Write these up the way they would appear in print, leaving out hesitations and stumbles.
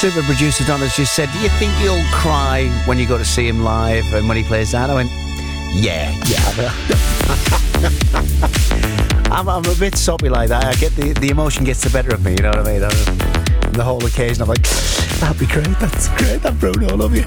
super producer Don has just said, do you think you'll cry when you go to see him live and when he plays that? I went, yeah. I'm a bit soppy like that. I get the emotion gets the better of me, you know what I mean? The whole occasion, I'm like, that'd be great, that's great, that Bruno, I love you.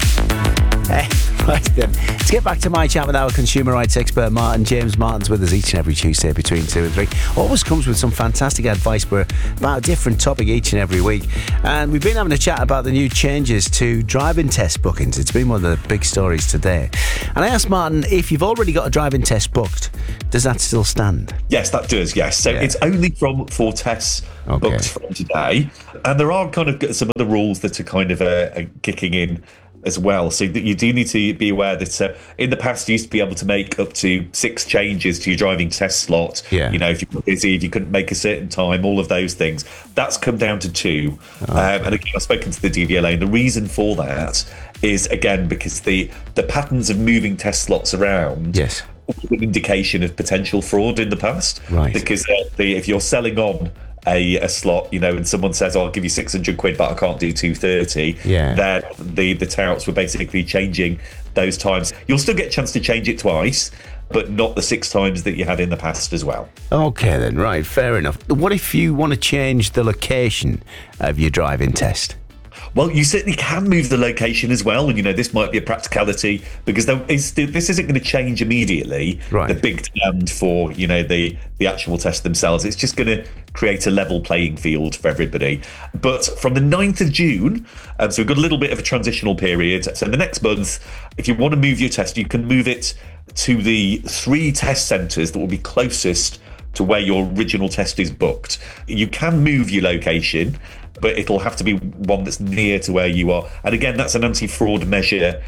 Right then, let's get back to my chat with our consumer rights expert Martin. James Martin's with us each and every Tuesday between 2 and 3. Always comes with some fantastic advice about a different topic each and every week. And we've been having a chat about the new changes to driving test bookings. It's been one of the big stories today. And I asked Martin, if you've already got a driving test booked, does that still stand? Yes, that does, yes. So it's only for tests booked from today. And there are kind of some other rules that are kind of kicking in as well. So that you do need to be aware that in the past you used to be able to make up to 6 changes to your driving test slot. Yeah. You know, if you were busy, if you couldn't make a certain time, all of those things. That's come down to 2. And again, I've spoken to the DVLA, and the reason for that is, again, because the patterns of moving test slots around an indication of potential fraud in the past. Right. Because if you're selling on a slot, you know, and someone says, I'll give you 600 quid, but I can't do 230. Then the touts were basically changing those times. You'll still get a chance to change it twice, but not the 6 times that you had in the past as well. Okay then, right, fair enough. What if you want to change the location of your driving test? Well, you certainly can move the location as well, and you know this might be a practicality because this isn't going to change immediately. Right. The big demand for the actual test themselves, it's just going to create a level playing field for everybody. But from the 9th of June, so we've got a little bit of a transitional period. So the next month, if you want to move your test, you can move it to the 3 test centres that will be closest to where your original test is booked. You can move your location, but it'll have to be one that's near to where you are. And again, that's an anti-fraud measure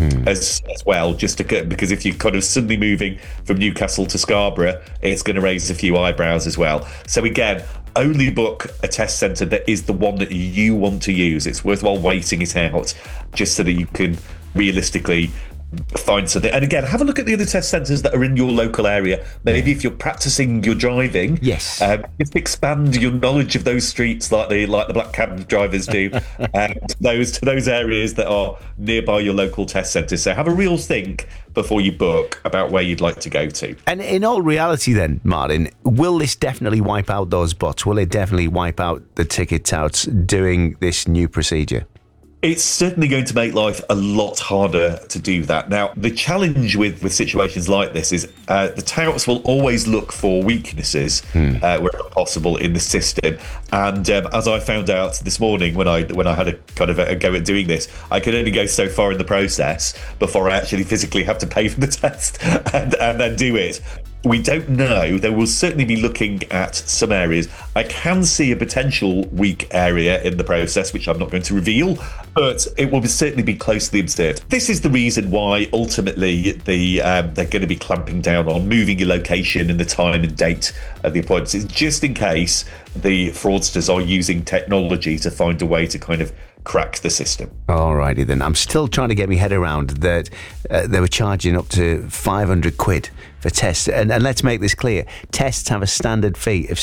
as well, because if you're kind of suddenly moving from Newcastle to Scarborough, it's going to raise a few eyebrows as well. So again, only book a test centre that is the one that you want to use. It's worthwhile waiting it out just so that you can realistically find something. And again, have a look at the other test centres that are in your local area. Maybe if you're practicing your driving, just expand your knowledge of those streets like the black cab drivers do, to those areas that are nearby your local test centres. So have a real think before you book about where you'd like to go to. And in all reality then, Martin, will this definitely wipe out those bots? Will it definitely wipe out the ticket touts doing this new procedure? It's certainly going to make life a lot harder to do that. Now, the challenge with situations like this is the touts will always look for weaknesses wherever possible in the system. And as I found out this morning when I had a kind of a go at doing this, I could only go so far in the process before I actually physically have to pay for the test and then do it. We don't know. They will certainly be looking at some areas. I can see a potential weak area in the process, which I'm not going to reveal, but it will certainly be closely observed. This is the reason why ultimately they're going to be clamping down on moving your location and the time and date of the appointments. It's just in case the fraudsters are using technology to find a way to kind of crack the system. Alrighty then. I'm still trying to get my head around that they were charging up to 500 quid for tests. And let's make this clear. Tests have a standard fee of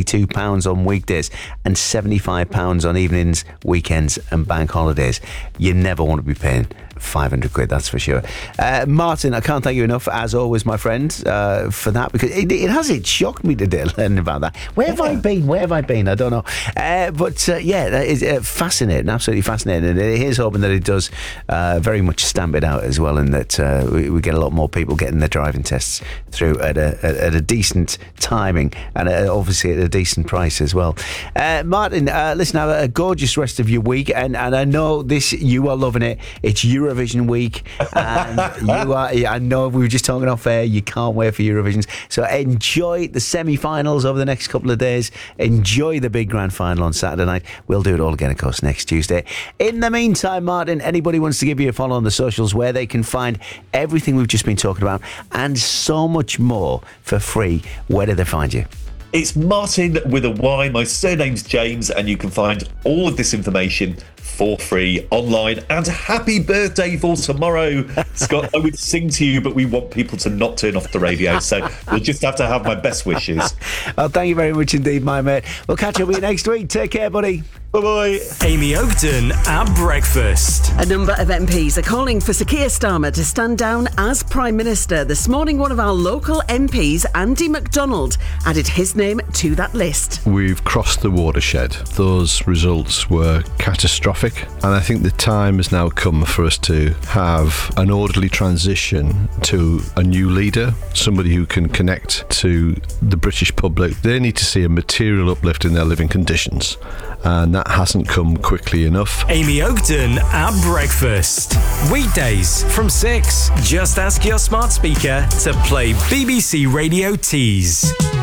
£62 on weekdays and £75 on evenings, weekends and bank holidays. You never want to be paying 500 quid, that's for sure. Martin, I can't thank you enough, as always, my friend, for that, because it shocked me today learning about that. Where have I been? I don't know. But that is fascinating, absolutely fascinating. And here's hoping that it does very much stamp it out as well, and that we get a lot more people getting their driving tests through at a decent timing and obviously at a decent price as well. Martin, listen, have a gorgeous rest of your week, and I know you are loving it. It's Eurovision week, and I know we were just talking off air, you can't wait for Eurovisions, so enjoy the semi-finals over the next couple of days, enjoy the big grand final on Saturday night. We'll do it all again, of course, next Tuesday. In the meantime, Martin, anybody wants to give you a follow on the socials where they can find everything we've just been talking about and so much more for free, where do they find you? It's Martin with a Y. My surname's James, and you can find all of this information for free online. And happy birthday for tomorrow, Scott. I would sing to you, but we want people to not turn off the radio, so you'll just have to have my best wishes. Well, thank you very much indeed, my mate. We'll catch up with you next week. Take care, buddy. Bye-bye. Amy Oakden at breakfast. A number of MPs are calling for Sir Keir Starmer to stand down as Prime Minister. This morning, one of our local MPs, Andy MacDonald, added his name to that list. We've crossed the watershed. Those results were catastrophic, and I think the time has now come for us to have an orderly transition to a new leader, somebody who can connect to the British public. They need to see a material uplift in their living conditions, and that hasn't come quickly enough. Amy Oakden at breakfast. Weekdays from 6. Just ask your smart speaker to play BBC Radio Tees.